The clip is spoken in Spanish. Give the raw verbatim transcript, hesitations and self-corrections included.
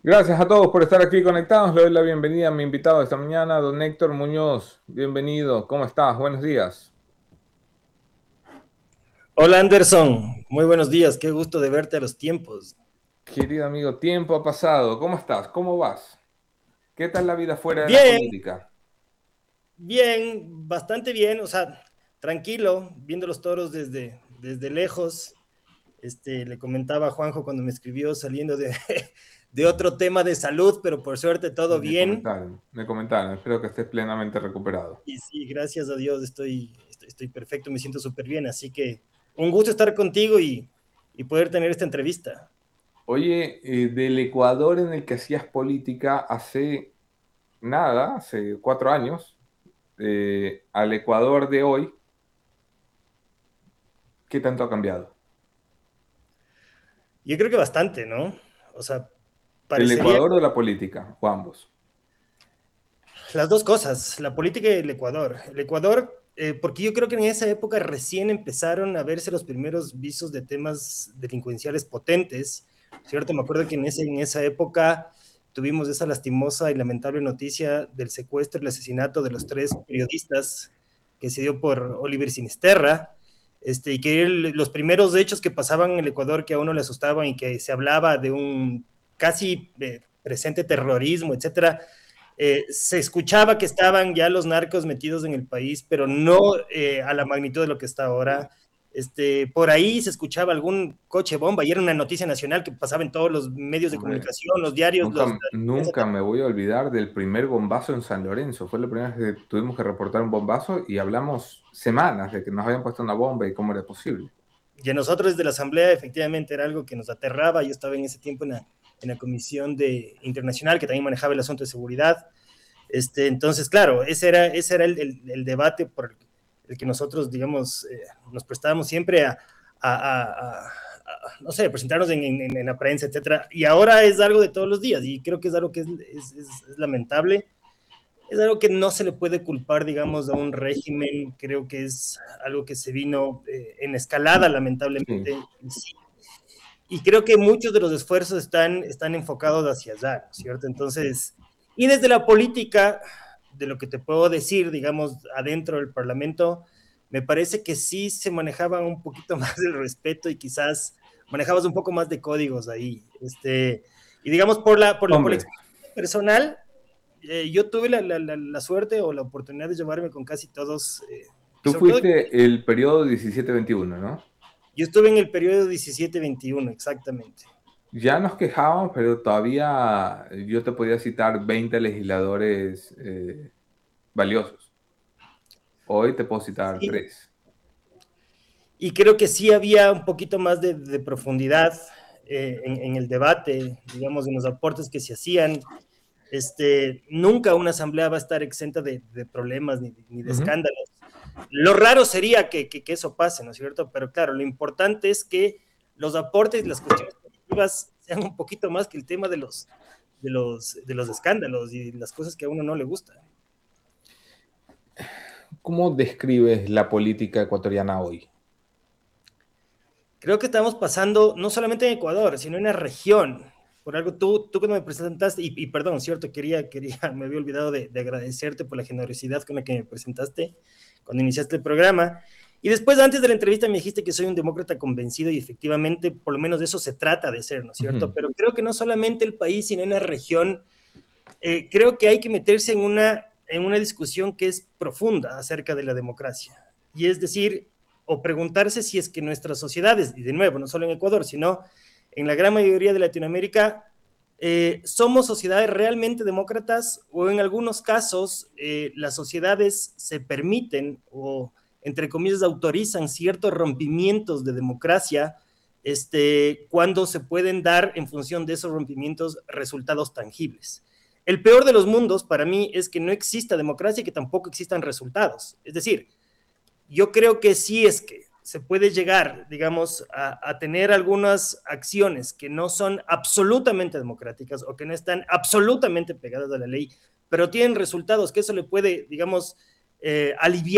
Gracias a todos por estar aquí conectados. Le doy la bienvenida a mi invitado de esta mañana, don Héctor Muñoz. Bienvenido. ¿Cómo estás? Buenos días. Hola Anderson, muy buenos días, qué gusto de verte a los tiempos. Querido amigo, tiempo ha pasado. ¿Cómo estás? ¿Cómo vas? ¿Qué tal la vida fuera de la Bien, política? bien, bastante bien, o sea, tranquilo, viendo los toros desde, desde lejos. Este, le comentaba a Juanjo cuando me escribió saliendo de, de otro tema de salud, pero por suerte todo Me bien. comentaron, me comentaron. Espero que estés plenamente recuperado. Y sí, gracias a Dios estoy, estoy, estoy perfecto, me siento súper bien, así que un gusto estar contigo y, y poder tener esta entrevista. Oye, eh, del Ecuador en el que hacías política hace nada, hace cuatro años, eh, al Ecuador de hoy, ¿qué tanto ha cambiado? Yo creo que bastante, ¿no? O sea, ¿El parecería Ecuador o la política? O ambos. las dos cosas, la política y el Ecuador. El Ecuador, eh, porque yo creo que en esa época recién empezaron a verse los primeros visos de temas delincuenciales potentes, ¿cierto? Me acuerdo que en, ese, en esa época tuvimos esa lastimosa y lamentable noticia del secuestro y el asesinato de los tres periodistas que se dio por Oliver Sinisterra, este, y que el, los primeros hechos que pasaban en el Ecuador que a uno le asustaban y que se hablaba de un casi eh, presente terrorismo, etcétera, eh, se escuchaba que estaban ya los narcos metidos en el país, pero no eh, a la magnitud de lo que está ahora. Este, por ahí se escuchaba algún coche bomba y era una noticia nacional que pasaba en todos los medios de Hombre, comunicación, los diarios, Nunca, los... nunca me voy a olvidar del primer bombazo en San Lorenzo. Fue la primera vez que tuvimos que reportar un bombazo y hablamos semanas de que nos habían puesto una bomba y cómo era posible. Y a nosotros desde la Asamblea efectivamente era algo que nos aterraba. Yo estaba en ese tiempo en la, en la Comisión de, Internacional que también manejaba el asunto de seguridad. Este, entonces, claro, ese era, ese era el, el, el debate por el, el, que nosotros, digamos, eh, nos prestábamos siempre a, a, a, a, a no sé, presentarnos en, en, en, la prensa, etcétera. Y ahora es algo de todos los días y creo que es algo que es, es, es, es lamentable. Es algo que no se le puede culpar, digamos, a un régimen. Creo que es algo que se vino eh, en escalada, Sí, lamentablemente. Y creo que muchos de los esfuerzos están, están enfocados hacia allá, ¿no es cierto? Entonces, y desde la política, de lo que te puedo decir, digamos, adentro del Parlamento, me parece que sí se manejaba un poquito más del respeto y quizás manejabas un poco más de códigos ahí. Este, y digamos, por la, por la, por la hombre, experiencia personal, eh, yo tuve la, la, la, la, suerte o la oportunidad de llevarme con casi todos, eh, y tú sobre todo, fuiste el periodo diecisiete veintiuno, ¿no? yo estuve en el periodo diecisiete veintiuno, exactamente. Ya nos quejábamos, pero todavía yo te podía citar veinte legisladores eh, valiosos. Hoy te puedo citar Sí, tres. y creo que sí había un poquito más de, de profundidad eh, en, en, el debate, digamos, en los aportes que se hacían. Este, nunca una asamblea va a estar exenta de, de problemas ni, ni de Uh -huh. escándalos. Lo raro sería que, que, que, eso pase, ¿no es cierto? Pero claro, lo importante es que los aportes y las cuestiones positivas sean un poquito más que el tema de los, de los, de los escándalos y las cosas que a uno no le gustan. ¿Cómo describes la política ecuatoriana hoy? Creo que estamos pasando, no solamente en Ecuador, sino en la región. Por algo, tú, tú cuando me presentaste, y, y perdón, cierto, quería, quería, me había olvidado de, de agradecerte por la generosidad con la que me presentaste cuando iniciaste el programa. Y después, antes de la entrevista, me dijiste que soy un demócrata convencido y efectivamente, por lo menos de eso se trata de ser, ¿no es Uh cierto? -huh. Pero creo que no solamente el país, sino en la región, eh, creo que hay que meterse en una, en una discusión que es profunda acerca de la democracia. Y es decir, o preguntarse si es que nuestras sociedades, y de nuevo, no solo en Ecuador, sino en la gran mayoría de Latinoamérica, eh, somos sociedades realmente demócratas o en algunos casos eh, las sociedades se permiten o, entre comillas, autorizan ciertos rompimientos de democracia este, cuando se pueden dar en función de esos rompimientos resultados tangibles. El peor de los mundos para mí es que no exista democracia y que tampoco existan resultados. Es decir, yo creo que sí es que se puede llegar, digamos, a, a, tener algunas acciones que no son absolutamente democráticas o que no están absolutamente pegadas a la ley, pero tienen resultados que eso le puede, digamos, eh, aliviar